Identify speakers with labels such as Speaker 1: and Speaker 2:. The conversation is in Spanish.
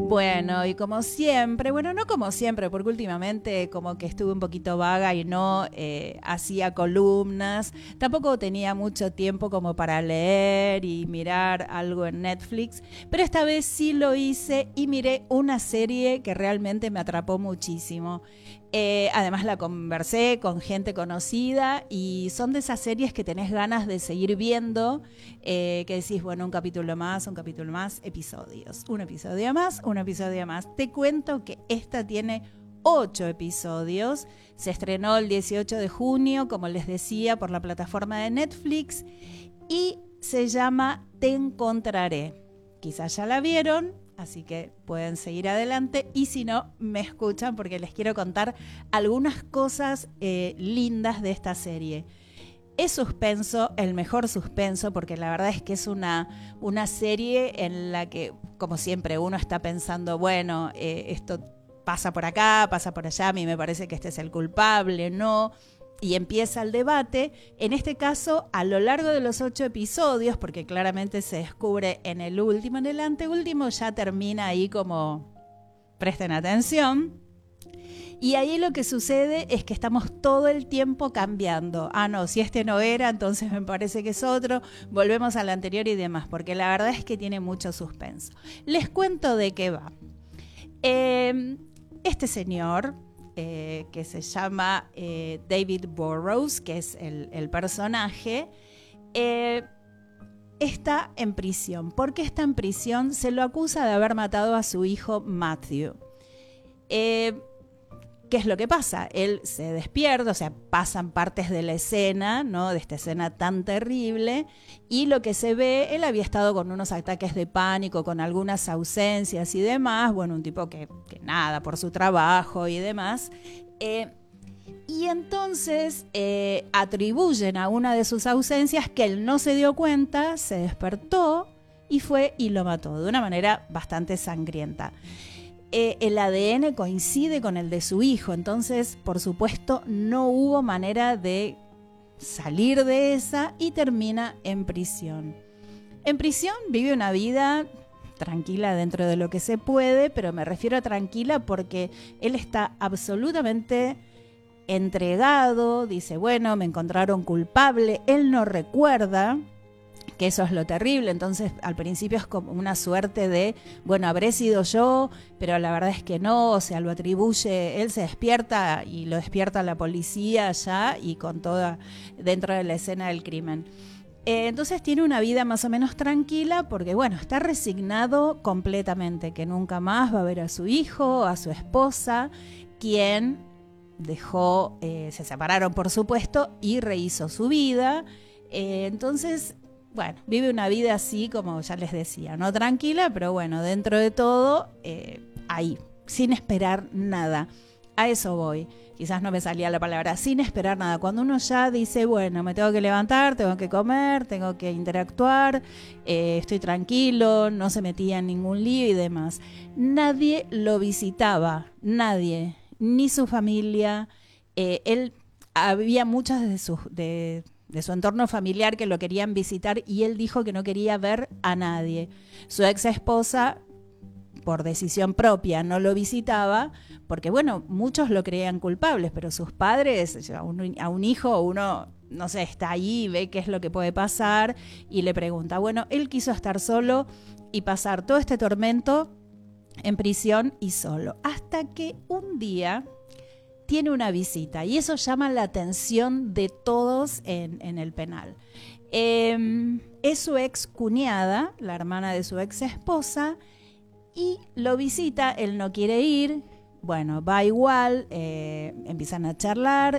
Speaker 1: Bueno, y como siempre, bueno, no como siempre, porque últimamente como que estuve un poquito vaga y no hacía columnas, tampoco tenía mucho tiempo como para leer y mirar algo en Netflix, pero esta vez sí lo hice y miré una serie que realmente me atrapó muchísimo. Además la conversé con gente conocida y son de esas series que tenés ganas de seguir viendo, que decís, bueno, un capítulo más, episodios. Un episodio más, un episodio más. Te cuento que esta tiene 8 episodios. Se estrenó el 18 de junio, como les decía, por la plataforma de Netflix y se llama Te encontraré. Quizás ya la vieron, así que pueden seguir adelante y si no, me escuchan porque les quiero contar algunas cosas lindas de esta serie. Es suspenso, el mejor suspenso, porque la verdad es que es una serie en la que, como siempre, uno está pensando, bueno, esto pasa por acá, pasa por allá, a mí me parece que este es el culpable, no. Y empieza el debate, en este caso a lo largo de los 8 episodios, porque claramente se descubre en el último, en el anteúltimo ya termina ahí como, presten atención. Y ahí lo que sucede es que estamos todo el tiempo cambiando. Ah, no, si este no era, entonces me parece que es otro. Volvemos al anterior y demás, porque la verdad es que tiene mucho suspenso. Les cuento de qué va. Este señor, que se llama David Burrows, que es el personaje, está en prisión. ¿Por qué está en prisión? Se lo acusa de haber matado a su hijo Matthew. ¿Qué es lo que pasa? Él se despierta, o sea, pasan partes de la escena, ¿no? De esta escena tan terrible, y lo que se ve, él había estado con unos ataques de pánico, con algunas ausencias y demás, bueno, un tipo que nada, por su trabajo y demás, y entonces atribuyen a una de sus ausencias que él no se dio cuenta, se despertó y fue y lo mató de una manera bastante sangrienta. El ADN coincide con el de su hijo, entonces, por supuesto, no hubo manera de salir de esa y termina en prisión. En prisión vive una vida tranquila dentro de lo que se puede, pero me refiero a tranquila porque él está absolutamente entregado, dice, bueno, me encontraron culpable, él no recuerda, que eso es lo terrible, entonces al principio es como una suerte de, bueno, habré sido yo, pero la verdad es que no, o sea, lo atribuye, él se despierta y lo despierta la policía ya y con toda dentro de la escena del crimen. Entonces tiene una vida más o menos tranquila porque, bueno, está resignado completamente, que nunca más va a ver a su hijo, a su esposa, quien dejó, se separaron por supuesto y rehizo su vida, entonces... Bueno, vive una vida así como ya les decía, no tranquila, pero bueno, dentro de todo, ahí, sin esperar nada. A eso voy. Quizás no me salía la palabra, sin esperar nada. Cuando uno ya dice, bueno, me tengo que levantar, tengo que comer, tengo que interactuar, estoy tranquilo, no se metía en ningún lío y demás. Nadie lo visitaba, nadie, ni su familia. Él, había muchas de su entorno familiar que lo querían visitar y él dijo que no quería ver a nadie. Su ex esposa, por decisión propia, no lo visitaba porque, bueno, muchos lo creían culpables, pero sus padres, a un hijo, uno, no sé, está ahí, ve qué es lo que puede pasar y le pregunta. Bueno, él quiso estar solo y pasar todo este tormento en prisión y solo, hasta que un día... tiene una visita y eso llama la atención de todos en el penal. Es su ex cuñada, la hermana de su ex esposa, y lo visita, él no quiere ir, bueno, va igual, empiezan a charlar